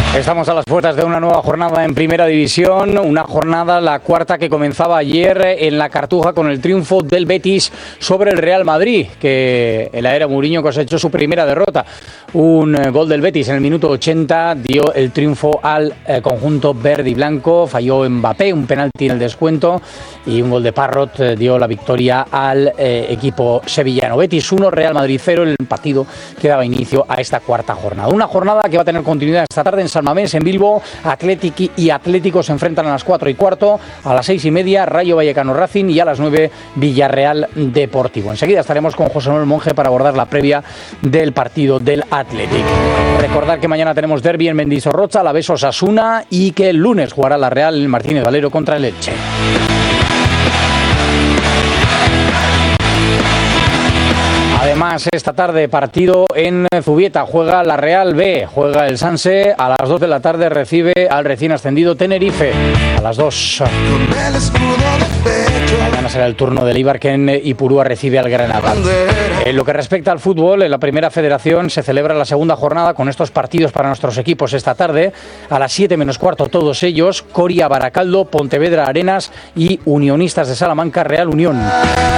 Estamos a las puertas de una nueva jornada en Primera División, una jornada, la cuarta, que comenzaba ayer en la Cartuja con el triunfo del Betis sobre el Real Madrid, que en la era Mourinho cosechó su primera derrota. Un gol del Betis en el minuto 80 dio el triunfo al conjunto verde y blanco, falló Mbappé, un penalti en el descuento, y un gol de Parrot dio la victoria al equipo sevillano. Betis 1, Real Madrid 0, el partido que daba inicio a esta cuarta jornada. Una jornada que va a tener continuidad esta tarde en San Mamés, en Bilbo. Athletic y Atlético se enfrentan a las 4:15, a las 6:30 Rayo Vallecano Racing y a las 9 Villarreal Deportivo. Enseguida estaremos con José Manuel Monge para abordar la previa del partido del Athletic. Recordar que mañana tenemos derbi en Mendizorroza, Alavés Osasuna, y que el lunes jugará la Real en Martínez Valero contra el Elche. Además, esta tarde partido en Zubieta, juega la Real B, juega el Sanse, a las 2 de la tarde recibe al recién ascendido Tenerife, a las 2. Mañana será el turno del Eibar, que en Ipurúa recibe al Granada. En lo que respecta al fútbol, en la Primera Federación se celebra la segunda jornada con estos partidos para nuestros equipos esta tarde, a las 7:15, todos ellos, Coria Baracaldo, Pontevedra Arenas y Unionistas de Salamanca Real Unión.